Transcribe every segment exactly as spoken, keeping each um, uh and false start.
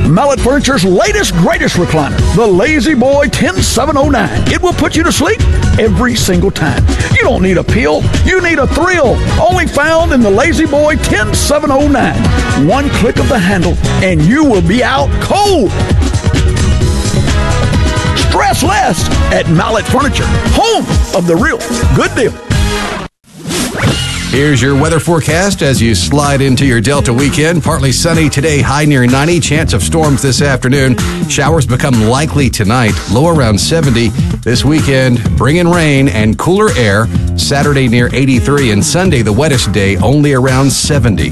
Mallet Furniture's latest, greatest recliner, the Lazy Boy ten seven oh nine. It will put you to sleep every single time. You don't need a pill, you need a thrill. Only found in the Lazy Boy ten seven oh nine. One click of the handle and you will be out cold. Stress less at Mallet Furniture, home of the real good deal. Here's your weather forecast as you slide into your Delta weekend. Partly sunny today, high near ninety. Chance of storms this afternoon. Showers become likely tonight, low around seventy. This weekend, bring in rain and cooler air. Saturday near eighty-three, and Sunday the wettest day, only around seventy.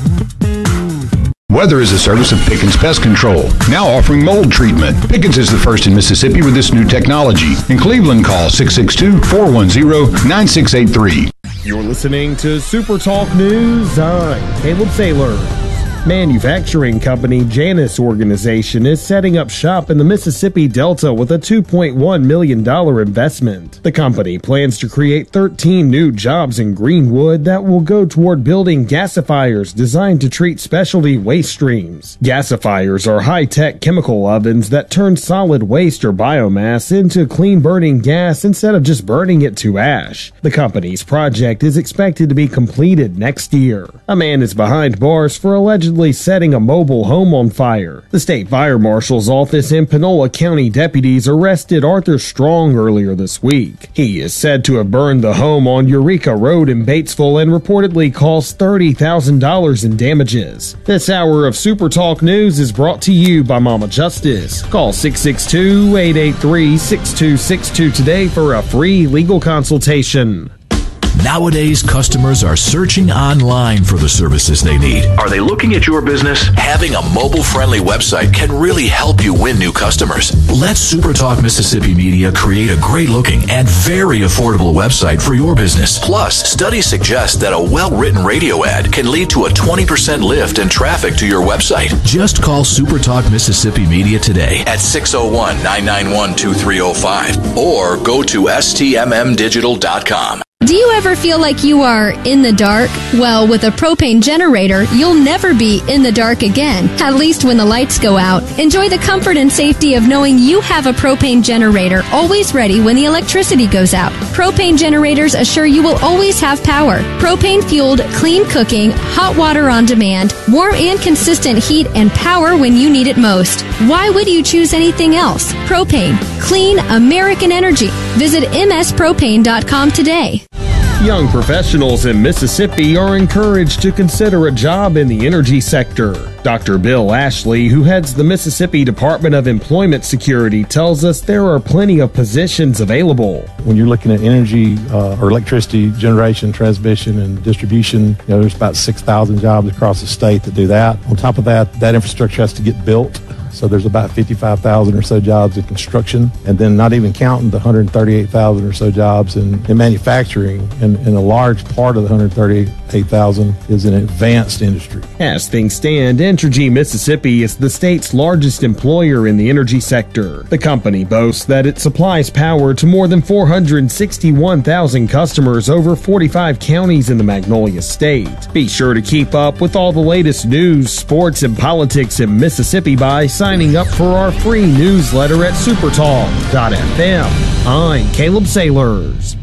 Weather is a service of Pickens Pest Control, now offering mold treatment. Pickens is the first in Mississippi with this new technology. In Cleveland, call six six two, four one zero, nine six eight three. You're listening to Super Talk News. I'm Caleb Saylor. Manufacturing company Janus Organization is setting up shop in the Mississippi Delta with a two point one million dollars investment. The company plans to create thirteen new jobs in Greenwood that will go toward building gasifiers designed to treat specialty waste streams. Gasifiers are high-tech chemical ovens that turn solid waste or biomass into clean-burning gas instead of just burning it to ash. The company's project is expected to be completed next year. A man is behind bars for allegedly setting a mobile home on fire. The state fire marshal's office and Panola County deputies arrested Arthur Strong earlier this week. He is said to have burned the home on Eureka Road in Batesville and reportedly caused thirty thousand dollars in damages. This hour of Super Talk News is brought to you by Mama Justice. Call six six two, eight eight three, six two six two today for a free legal consultation. Nowadays, customers are searching online for the services they need. Are they looking at your business? Having a mobile-friendly website can really help you win new customers. Let SuperTalk Mississippi Media create a great-looking and very affordable website for your business. Plus, studies suggest that a well-written radio ad can lead to a twenty percent lift in traffic to your website. Just call SuperTalk Mississippi Media today at six oh one, nine nine one, two three oh five or go to S T M M digital dot com. Do you ever feel like you are in the dark? Well, with a propane generator, you'll never be in the dark again, at least when the lights go out. Enjoy the comfort and safety of knowing you have a propane generator always ready when the electricity goes out. Propane generators assure you will always have power. Propane-fueled, clean cooking, hot water on demand, warm and consistent heat and power when you need it most. Why would you choose anything else? Propane. Clean American energy. Visit m s propane dot com today. Young professionals in Mississippi are encouraged to consider a job in the energy sector. Doctor Bill Ashley, who heads the Mississippi Department of Employment Security, tells us there are plenty of positions available. When you're looking at energy uh, or electricity generation, transmission, and distribution, you know, there's about six thousand jobs across the state that do that. On top of that, that infrastructure has to get built. So there's about fifty-five thousand or so jobs in construction, and then not even counting the one hundred thirty-eight thousand or so jobs in, in manufacturing, and, and a large part of the one hundred thirty-eight thousand is in advanced industry. As things stand, Entergy Mississippi is the state's largest employer in the energy sector. The company boasts that it supplies power to more than four hundred sixty-one thousand customers over forty-five counties in the Magnolia State. Be sure to keep up with all the latest news, sports, and politics in Mississippi by signing up for our free newsletter at supertalk dot f m. I'm Caleb Saylors.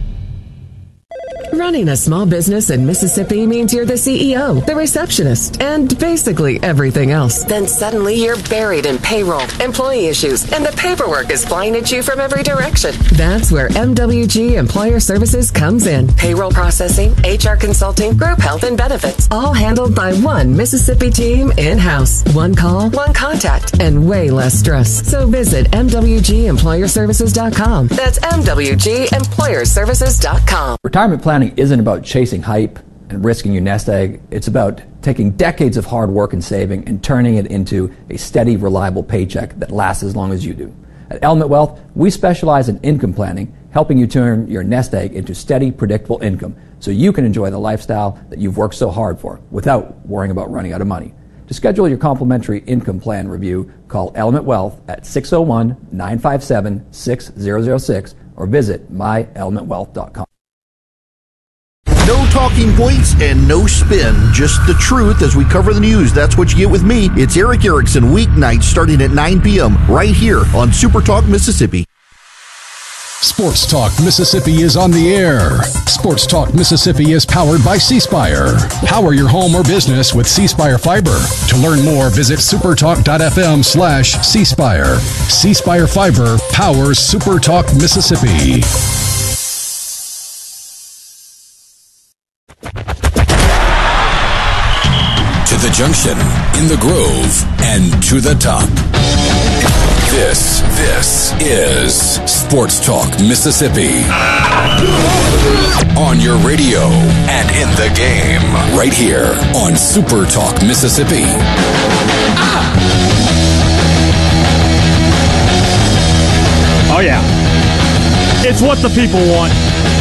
Running a small business in Mississippi means you're the C E O, the receptionist, and basically everything else. Then suddenly you're buried in payroll, employee issues, and the paperwork is flying at you from every direction. That's where M W G Employer Services comes in. Payroll processing, H R consulting, group health and benefits, all handled by one Mississippi team in-house. One call, one contact, and way less stress. So visit M W G employer services dot com. That's M W G employer services dot com. Retirement planning isn't about chasing hype and risking your nest egg. It's about taking decades of hard work and saving and turning it into a steady, reliable paycheck that lasts as long as you do. At Element Wealth, we specialize in income planning, helping you turn your nest egg into steady, predictable income so you can enjoy the lifestyle that you've worked so hard for without worrying about running out of money. To schedule your complimentary income plan review, call Element Wealth at six oh one, nine five seven, six zero zero six or visit my element wealth dot com. No talking points and no spin, just the truth as we cover the news. That's what you get with me. It's Eric Erickson, weeknights starting at nine p.m. right here on Super Talk Mississippi. Sports Talk Mississippi is on the air. Sports Talk Mississippi is powered by C Spire. Power your home or business with C Spire Fiber. To learn more, visit supertalk.fm slash C Spire. C Spire Fiber powers Super Talk Mississippi. To the junction, in the Grove, and to the top. This, this is Sports Talk Mississippi. On your radio and in the game. Right here on Super Talk Mississippi. Oh, yeah. It's what the people want.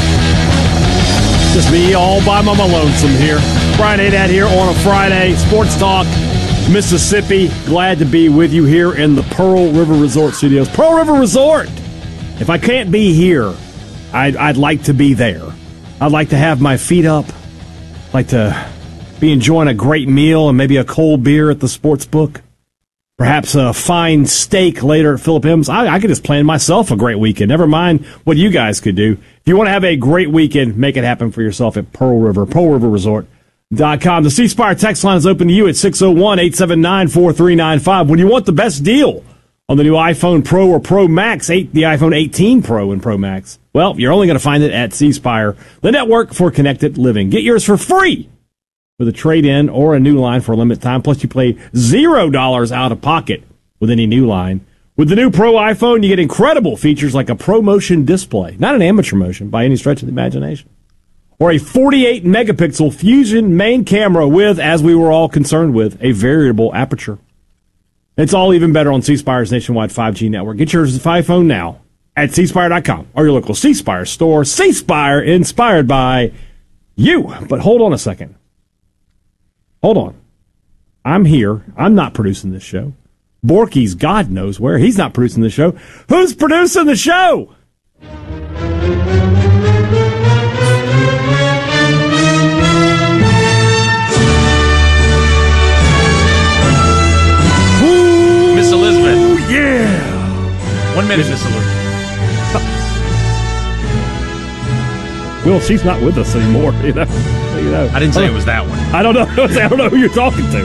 Just me all by my lonesome here. Brian Hadad here on a Friday. Sports Talk Mississippi. Glad to be with you here in the Pearl River Resort Studios. Pearl River Resort! If I can't be here, I'd, I'd like to be there. I'd like to have my feet up. I'd like to be enjoying a great meal and maybe a cold beer at the sports book. Perhaps a fine steak later at Philip M's. I, I could just plan myself a great weekend. Never mind what you guys could do. If you want to have a great weekend, make it happen for yourself at Pearl River, Pearl River Resort. Dot com. The C Spire text line is open to you at six oh one, eight seven nine, four three nine five. When you want the best deal on the new iPhone Pro or Pro Max, eight, the iPhone eighteen Pro and Pro Max, well, you're only going to find it at C Spire, the network for connected living. Get yours for free with a trade-in or a new line for a limited time. Plus, you pay zero dollars out of pocket with any new line. With the new Pro iPhone, you get incredible features like a Pro Motion display, not an amateur motion by any stretch of the imagination, or a forty-eight megapixel Fusion main camera with, as we were all concerned with, a variable aperture. It's all even better on C Spire's nationwide five G network. Get yours iPhone now at C Spire dot com or your local C Spire store. C Spire, inspired by you. But hold on a second. Hold on. I'm here. I'm not producing this show. Borky's God knows where. He's not producing the show. Who's producing the show? Miss Elizabeth. Oh, yeah. One minute, Miss Elizabeth. Well, she's not with us anymore, you know. You know. I didn't say it was that one. I don't know. I don't know who you're talking to.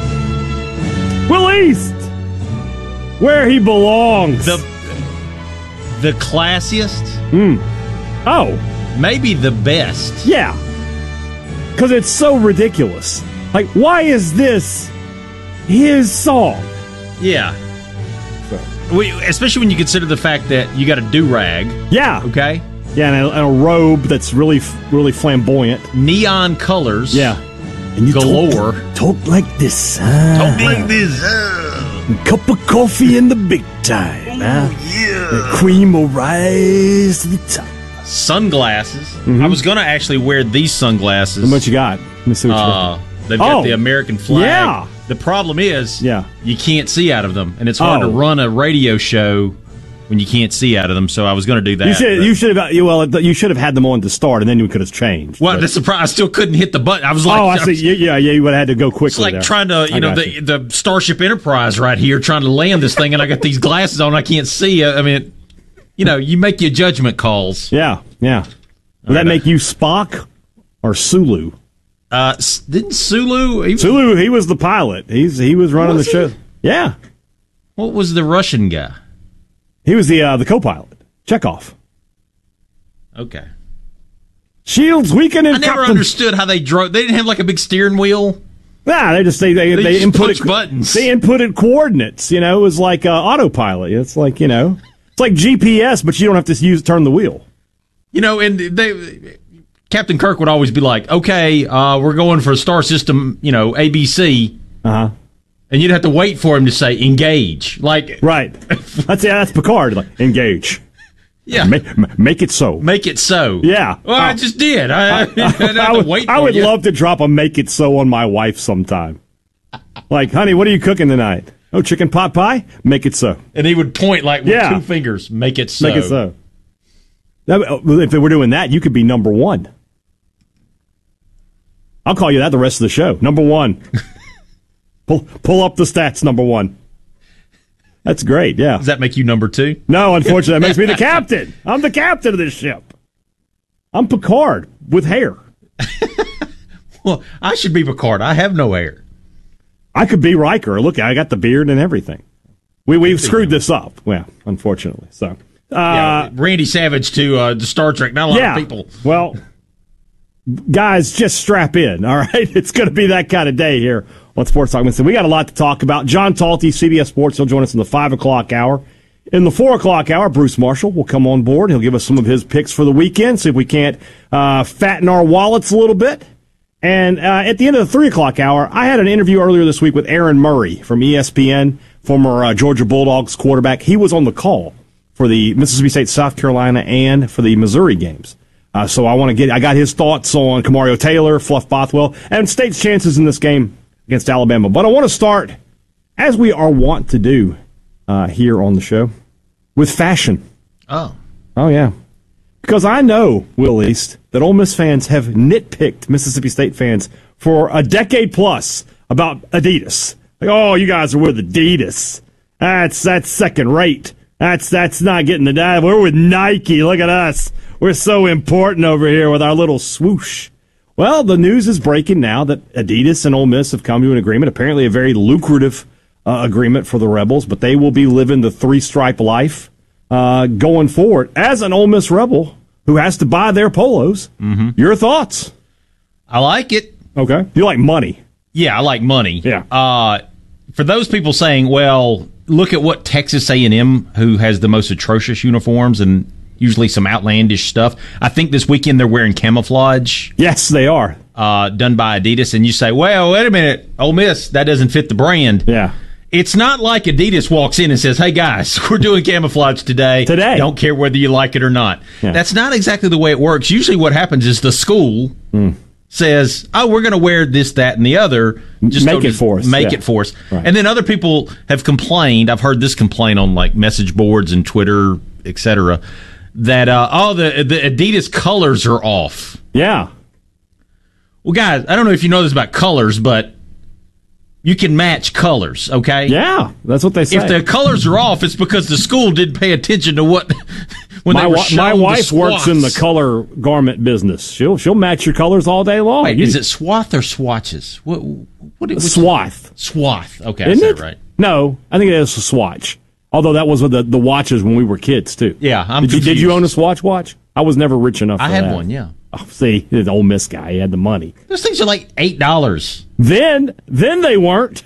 Will East, where he belongs. The the classiest. Hmm. Oh, maybe the best. Yeah, because it's so ridiculous. Like, why is this his song? Yeah. So. We, especially when you consider the fact that you got a do-rag. Yeah. Okay. Yeah, and a, and a robe that's really, really flamboyant. Neon colors. Yeah. And you galore. Talk, talk like this. Uh, talk like this. Uh. Cup of coffee in the big time. Oh, huh? yeah. The cream will rise to the top. Sunglasses. Mm-hmm. I was going to actually wear these sunglasses. What you got? Let me see what you got. Uh, they've got oh, the American flag. Yeah. The problem is yeah. you can't see out of them, and it's hard oh. to run a radio show when you can't see out of them, so I was going to do that. You should, you should have. Well, you should have had them on to start, and then you could have changed. Well, the surprise, I still couldn't hit the button. I was like, "Oh, I see. Yeah, yeah, you would have had to go quickly." It's like there. trying to, you I know, the you. the Starship Enterprise right here, trying to land this thing, and I got these glasses on, I can't see. I mean, you know, you make your judgment calls. Yeah, yeah. Would that make you Spock or Sulu? Uh, didn't Sulu? He was, Sulu, he was the pilot. He's he was running was the show. He? Yeah. What was the Russian guy? He was the uh, the co-pilot, Chekhov. Okay. Shields weekend in I never Captain. understood how they drove. They didn't have like a big steering wheel. Nah, they just they they, they, they just inputted push buttons. They inputted coordinates. You know, it was like uh, autopilot. It's like you know, it's like G P S, but you don't have to use turn the wheel. You know, and they. Captain Kirk would always be like, "Okay, uh, we're going for Star System, you know, A B C." Uh huh. And you'd have to wait for him to say engage. Like right. That's yeah, that's Picard. Like engage. Yeah. Make, make it so. Make it so. Yeah. Well, I, I just did. I, I, I, I, I would, wait for I would you. love to drop a make it so on my wife sometime. Like, honey, what are you cooking tonight? Oh, chicken pot pie? Make it so. And he would point like with yeah. two fingers. Make it so. Make it so. If they were doing that, you could be number one. I'll call you that the rest of the show. Number one. pull, pull up the stats, number one. That's great, yeah. Does that make you number two? No, unfortunately, that makes me the captain. I'm the captain of this ship. I'm Picard with hair. Well, I should be Picard. I have no hair. I could be Riker. Look, I got the beard and everything. We we screwed this up. Well, unfortunately. So, uh, yeah, Randy Savage to uh, the Star Trek. Not a lot yeah, of people. Well, guys, just strap in. All right, it's going to be that kind of day here on Sports Talk Mississippi. We got a lot to talk about. John Talty, C B S Sports, he'll join us in the five o'clock hour. In the four o'clock hour, Bruce Marshall will come on board. He'll give us some of his picks for the weekend. See if we can't uh, fatten our wallets a little bit. And uh, at the end of the three o'clock hour, I had an interview earlier this week with Aaron Murray from E S P N, former uh, Georgia Bulldogs quarterback. He was on the call for the Mississippi State, South Carolina, and for the Missouri games. Uh, so I want to get, I got his thoughts on Kamario Taylor, Fluff Bothwell, and State's chances in this game against Alabama. But I want to start, as we are wont to do uh, here on the show, with fashion. Oh. Oh, yeah. Because I know, Will East, that Ole Miss fans have nitpicked Mississippi State fans for a decade plus about Adidas. Like, oh, you guys are with Adidas. That's that's second rate. That's that's not getting the dive. We're with Nike. Look at us. We're so important over here with our little swoosh. Well, the news is breaking now that Adidas and Ole Miss have come to an agreement, apparently a very lucrative uh, agreement for the Rebels, but they will be living the three-stripe life uh, going forward. As an Ole Miss Rebel who has to buy their polos, mm-hmm. Your thoughts? I like it. Okay. You like money? Yeah, I like money. Yeah. Uh, for those people saying, well, look at what Texas A and M, who has the most atrocious uniforms and usually some outlandish stuff. I think this weekend they're wearing camouflage. Yes, they are. Uh, done by Adidas. And you say, well, wait a minute, Ole Miss, that doesn't fit the brand. Yeah. It's not like Adidas walks in and says, hey, guys, we're doing camouflage today. Today. Don't care whether you like it or not. Yeah. That's not exactly the way it works. Usually what happens is the school mm. says, oh, we're going to wear this, that, and the other. Just make it for us. Make yeah. it for us. Right. And then other people have complained. I've heard this complaint on like message boards and Twitter, et cetera, that, uh, oh, the, the Adidas colors are off. Yeah. Well, guys, I don't know if you know this about colors, but you can match colors, okay? Yeah, that's what they say. If the colors are off, it's because the school didn't pay attention to what when my, they were wa- showing my wife the works in the color garment business. She'll she'll match your colors all day long. Wait, you, is it swath or swatches? What? What? what swath. Swath. Okay, Isn't I said it? it right. No, I think it is a swatch. Although that was with the, the watches when we were kids too. Yeah, I'm did you, did you own a Swatch watch? I was never rich enough for I had that. one, yeah. Oh, see, the Ole Miss guy, he had the money. Those things are like eight dollars. Then, then they weren't.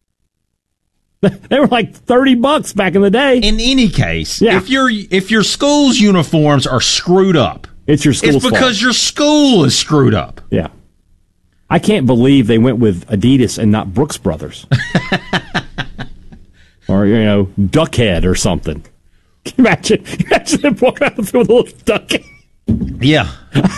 They were like thirty bucks back in the day. In any case, yeah. if your if your school's uniforms are screwed up, it's your school's It's because fault. your school is screwed up. Yeah. I can't believe they went with Adidas and not Brooks Brothers. Or, you know, Duckhead or something. Can you imagine, can you imagine them walking out the field with a little Duckhead? Yeah.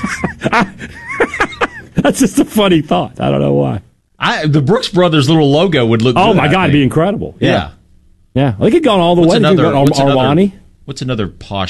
That's just a funny thought. I don't know why. I, the Brooks Brothers little logo would look Oh, good, my I God, it'd think. be incredible. Yeah. Yeah. Yeah. They could have gone all the What's way. another, Ar- what's Armani. Another, what's another posh